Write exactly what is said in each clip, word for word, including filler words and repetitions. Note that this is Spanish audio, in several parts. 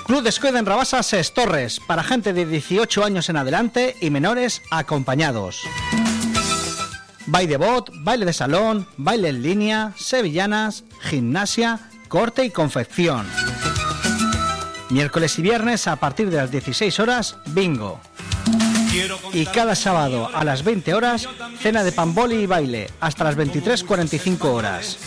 Club de Escoida en Rabasa, Ses Torres, para gente de dieciocho años en adelante y menores acompañados. Baile de bot, baile de salón, baile en línea, sevillanas, gimnasia, corte y confección. Miércoles y viernes a partir de las dieciséis horas, bingo. Y cada sábado a las veinte horas, cena de pamboli y baile, hasta las veintitrés cuarenta y cinco horas.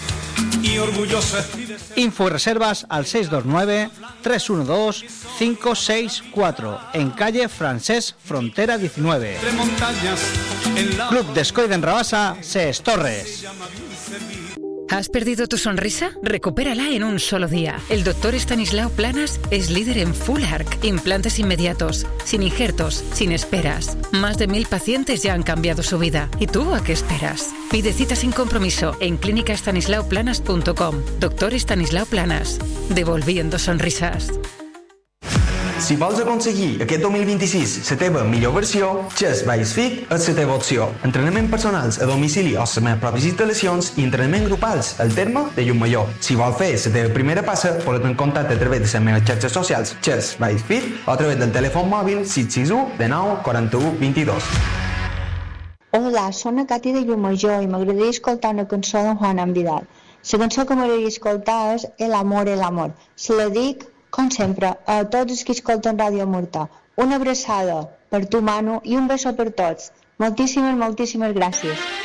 Info y reservas al seis dos nueve, tres uno dos, cinco seis cuatro, en calle Francés Frontera diecinueve. Club de Escoida en Rabasa, Ses Torres. ¿Has perdido tu sonrisa? Recupérala en un solo día. El doctor Estanislao Planas es líder en Full Arc, implantes inmediatos, sin injertos, sin esperas. Más de mil pacientes ya han cambiado su vida. ¿Y tú a qué esperas? Pide cita sin compromiso en clínica estanislao planas punto com. Doctor Estanislao Planas, devolviendo sonrisas. Si vols aconseguir aquest dos mil vint-i-sis la teva millor versió, Chess Base Fit és la teva opció. Entrenament personals a domicili o les meves pròpies instal·lacions i entrenament grupals al terme de Llumallor. Si vols fer la teva primera passa, pots en contacte a través de les meves xarxes socials Chess Base Fit o a través del telèfon mòbil sis sis u, dinou, quaranta-u, vint-i-dos. Hola, soc la Cati de Llumallor i m'agradaria escoltar una cançó d'en Juan Vidal. La cançó que m'agradaria escoltar és El amor, el amor. Se la dic, com sempre, a tots els que escolten Ràdio Murta. Una abraçada per tu, Manu, i un beso per tots. Moltíssimes, moltíssimes gràcies.